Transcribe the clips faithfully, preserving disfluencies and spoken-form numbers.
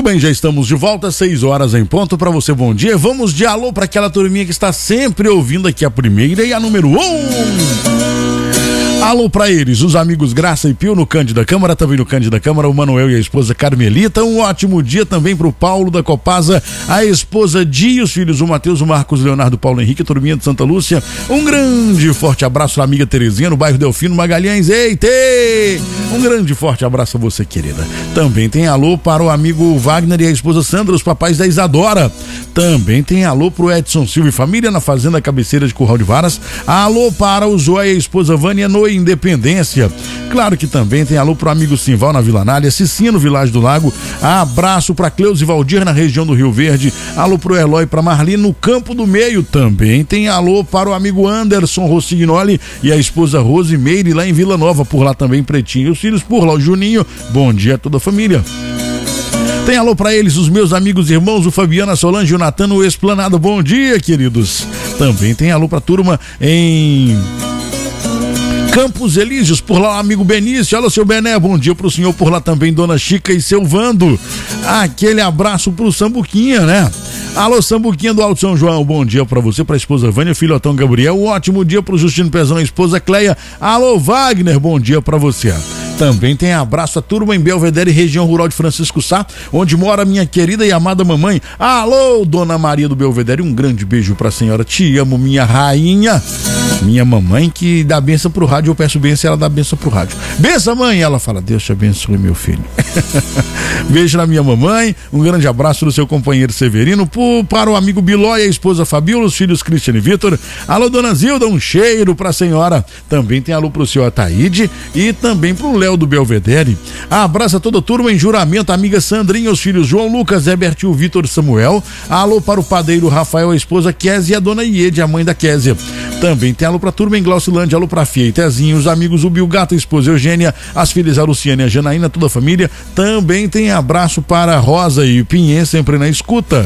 Muito bem, já estamos de volta, seis horas em ponto. Pra você, bom dia. Vamos de alô pra aquela turminha que está sempre ouvindo aqui a primeira e a número um. Alô pra eles, os amigos Graça e Pio no Cândida Câmara, também no Cândida Câmara, o Manuel e a esposa Carmelita. Um ótimo dia também pro Paulo da Copasa, a esposa Di, os filhos o Matheus, o Marcos, o Leonardo, o Paulo Henrique, a turminha de Santa Lúcia. Um grande forte abraço à amiga Terezinha no bairro Delfino Magalhães. Eita! Um grande forte abraço a você, querida. Também tem alô para o amigo Wagner e a esposa Sandra, os papais da Isadora. Também tem alô pro Edson Silva e família na Fazenda Cabeceira de Curral de Varas. Alô para o Joia e a esposa Vânia no Independência. Claro que também tem alô pro amigo Simval na Vila Nália, Cicinha no Vilagem do Lago. Abraço pra Cleusa e Valdir na região do Rio Verde. Alô pro Eloy e pra Marli no Campo do Meio. Também tem alô para o amigo Anderson Rossignoli e a esposa Rosimeire lá em Vila Nova. Por lá também Pretinho e os filhos por lá o Juninho. Bom dia a toda a família. Tem alô pra eles, os meus amigos e irmãos, o Fabiana, Solange e o Natano, o Esplanado. Bom dia, queridos. Também tem alô pra turma em Campos Elíseos, por lá o amigo Benício. Alô, seu Bené, bom dia pro senhor. Por lá também Dona Chica e seu Vando. Aquele abraço pro Sambuquinha, né? Alô, Sambuquinha do Alto São João, bom dia pra você, pra esposa Vânia, filhotão Gabriel. Um ótimo dia pro Justino Pezão e esposa Cleia. Alô, Wagner, bom dia pra você. Também tem abraço a turma em Belvedere, região rural de Francisco Sá, onde mora minha querida e amada mamãe. Alô, Dona Maria do Belvedere, um grande beijo pra senhora. Te amo, minha rainha. Minha mamãe que dá benção pro rádio, eu peço benção e ela dá benção pro rádio. Benção, mãe! Ela fala, Deus te abençoe, meu filho. Beijo na minha mamãe, um grande abraço do seu companheiro Severino, pro, para o amigo Biló e a esposa Fabiola, os filhos Cristiano e Vitor. Alô, Dona Zilda, um cheiro pra senhora. Também tem alô pro senhor Ataíde e também pro Léo do Belvedere. Abraço a toda a turma em Juramento, a amiga Sandrinha, os filhos João Lucas, Herbert e o Vitor Samuel. Alô para o padeiro Rafael, a esposa Kézia e a dona Iede, a mãe da Kézia. Também tem alô pra turma em Glaucilândia, alô pra Fia e Tezinho, os amigos o Bill Gato, a esposa Eugênia, as filhas a Luciana e a Janaína, toda a família. Também tem abraço para Rosa e Pinhê, sempre na escuta.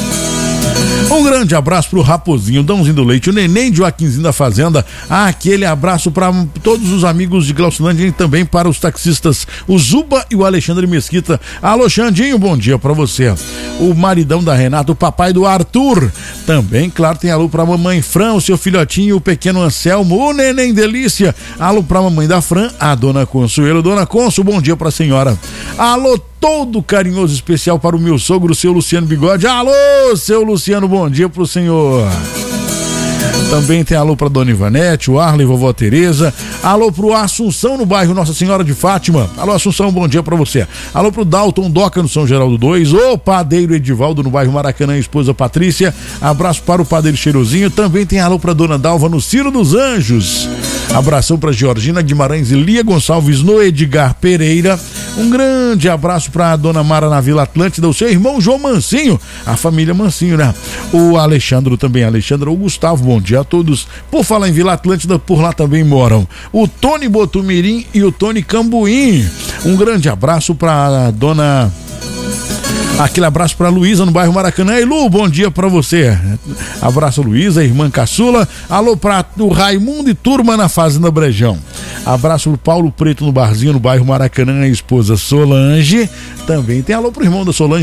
Um grande abraço pro Raposinho, Dãozinho do Leite, o Neném de Joaquinzinho da Fazenda. Aquele abraço para todos os amigos de Glaucilândia e também para os taxistas, o Zuba e o Alexandre Mesquita. Alô, Xandinho, bom dia pra você. O maridão da Renata, o papai do Arthur. Também, claro, tem alô pra mamãe Fran, o seu filhotinho, o pequeno Anselmo, o Neném Delícia. Alô pra mamãe da Fran, a dona Consuelo. Dona Consu, bom dia pra senhora. Alô, todo carinhoso especial para o meu sogro, o seu Luciano Bigode. Alô, seu Luciano, bom dia pro senhor. Também tem alô pra Dona Ivanete, o Arley, vovó Tereza. Alô pro Assunção no bairro Nossa Senhora de Fátima. Alô, Assunção, bom dia pra você. Alô pro Dalton Doca no São Geraldo dois. O padeiro Edivaldo no bairro Maracanã, esposa Patrícia. Abraço para o padeiro Cheirozinho. Também tem alô pra Dona Dalva no Ciro dos Anjos. Abração pra Georgina Guimarães e Lia Gonçalves no Edgar Pereira. Um grande abraço pra Dona Mara na Vila Atlântida, o seu irmão João Mancinho, a família Mancinho, né? O Alexandre também, Alexandre, o Gustavo, bom dia a todos. Por falar em Vila Atlântida, por lá também moram o Tony Botumirim e o Tony Cambuim. Um grande abraço pra Dona... Aquele abraço pra Luísa no bairro Maracanã. E Lu, bom dia pra você. Abraço Luísa, irmã caçula. Alô pra o Raimundo e turma na Fazenda Brejão. Abraço pro Paulo Preto no barzinho no bairro Maracanã, a esposa Solange. Também tem alô pro irmão da Solange,